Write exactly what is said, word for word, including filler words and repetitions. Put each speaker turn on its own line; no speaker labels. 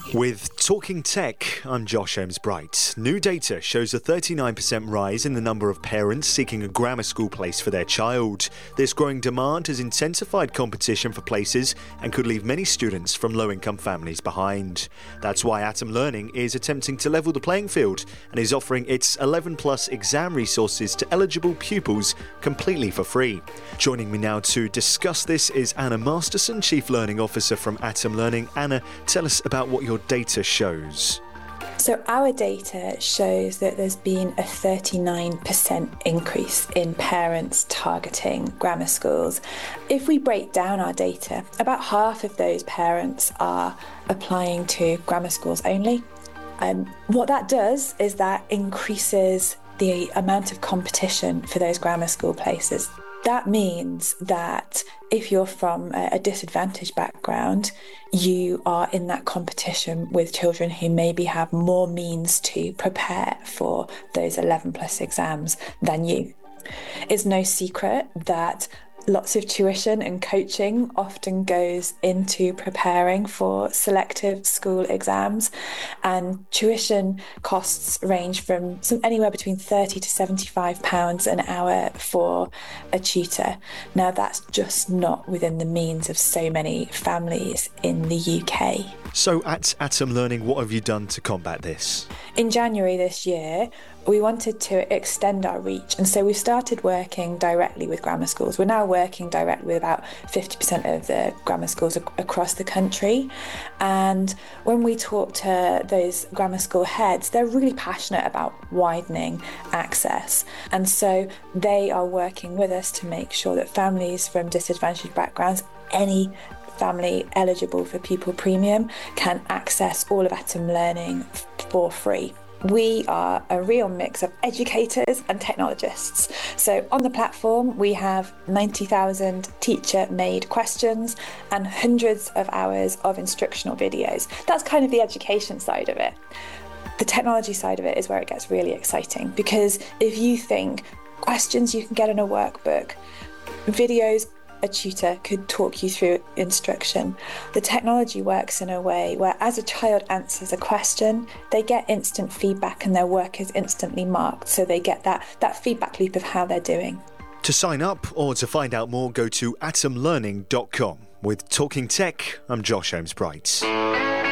With Talking Tech, I'm Josh Holmes-Bright. New data shows a thirty-nine percent rise in the number of parents seeking a grammar school place for their child. This growing demand has intensified competition for places and could leave many students from low-income families behind. That's why Atom Learning is attempting to level the playing field and is offering its eleven plus exam resources to eligible pupils completely for free. Joining me now to discuss this is Anna Masterson, Chief Learning Officer from Atom Learning. Anna, tell us about what your data shows.
So our data shows that there's been a thirty-nine percent increase in parents targeting grammar schools. If we break down our data, about half of those parents are applying to grammar schools only. And what that does is that increases the amount of competition for those grammar school places. That means that if you're from a disadvantaged background, you are in that competition with children who maybe have more means to prepare for those eleven plus exams than you. It's no secret that lots of tuition and coaching often goes into preparing for selective school exams, and tuition costs range from some, anywhere between thirty to seventy-five pounds an hour for a tutor. Now that's just not within the means of so many families in the U K.
So at Atom Learning, what have you done to combat this?
In January this year, we wanted to extend our reach, and so we started working directly with grammar schools. We're now working directly with about fifty percent of the grammar schools ac- across the country. And when we talk to those grammar school heads, they're really passionate about widening access. And so they are working with us to make sure that families from disadvantaged backgrounds, any family eligible for Pupil Premium, can access all of Atom Learning for free. We are a real mix of educators and technologists. So on the platform, we have ninety thousand teacher-made questions and hundreds of hours of instructional videos. That's kind of the education side of it. The technology side of it is where it gets really exciting, because if you think questions you can get in a workbook, videos a tutor could talk you through instruction. The technology works in a way where as a child answers a question, they get instant feedback and their work is instantly marked, so they get that, that feedback loop of how they're doing.
To sign up or to find out more, go to atom learning dot com. With Talking Tech, I'm Josh Holmes-Bright.